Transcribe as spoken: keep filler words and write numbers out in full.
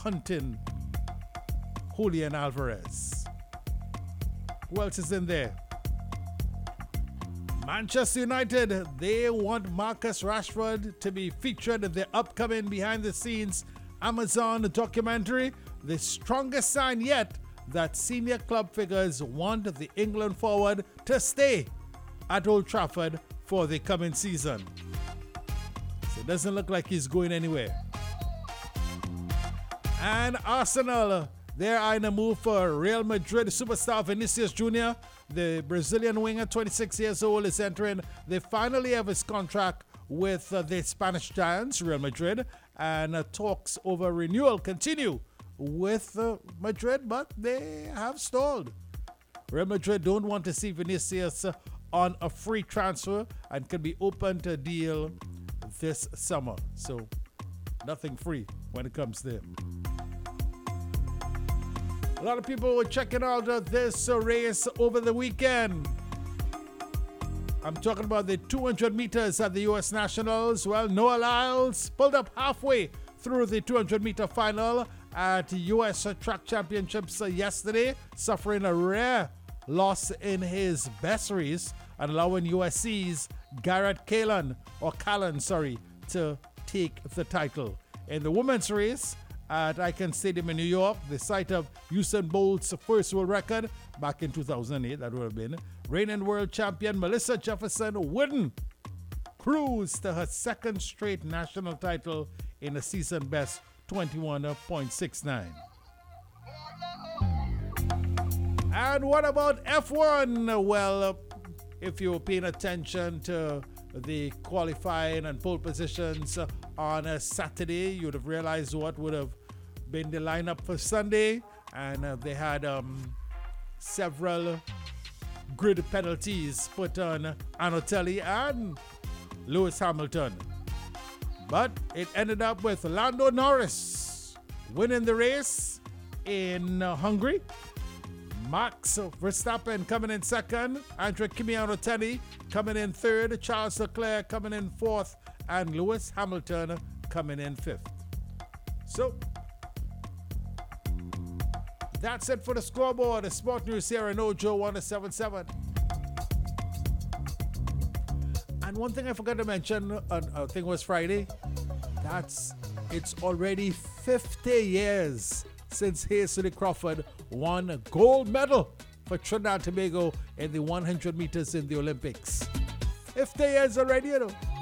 hunting Julian Alvarez. Who else is in there? Manchester United, they want Marcus Rashford to be featured in the upcoming behind-the-scenes Amazon documentary, The Strongest Sign Yet, that senior club figures want the England forward to stay at Old Trafford for the coming season. So it doesn't look like he's going anywhere. And Arsenal, they are in a move for Real Madrid superstar Vinicius Junior The Brazilian winger, twenty-six years old, is entering the final year of his contract with uh, the Spanish giants, Real Madrid, and uh, talks over renewal continue with uh, Madrid, but they have stalled. Real Madrid don't want to see Vinicius uh, on a free transfer and can be open to a deal this summer. So nothing free when it comes there. A lot of people were checking out uh, this uh, race over the weekend. I'm talking about the two hundred meters at the U S Nationals. Well, Noah Lyles pulled up halfway through the two hundred meter final at U S Track Championships uh, yesterday, suffering a rare loss in his best race and allowing U S C's Garrett Callan, or Callan, sorry, to take the title. In the women's race at Icahn Stadium in New York, the site of Usain Bolt's first world record back in two thousand eight, that would have been, reigning world champion Melissa Jefferson Wooden cruised to her second straight national title in a season best twenty-one point six nine. And what about F one? Well, if you were paying attention to the qualifying and pole positions on a Saturday, you would have realized what would have been the lineup for Sunday. And uh, they had um, several grid penalties put on Antonelli and Lewis Hamilton. But it ended up with Lando Norris winning the race in uh, Hungary. Max Verstappen coming in second, Andre Kimi Antonelli coming in third, Charles Leclerc coming in fourth, and Lewis Hamilton coming in fifth. So, that's it for the scoreboard. The Sport News here in Ojo one seven seven. And one thing I forgot to mention, uh, I think it was Friday, that's, it's already fifty years since Hazel Crawford won a gold medal for Trinidad and Tobago in the one hundred meters in the Olympics. fifty years already, you know.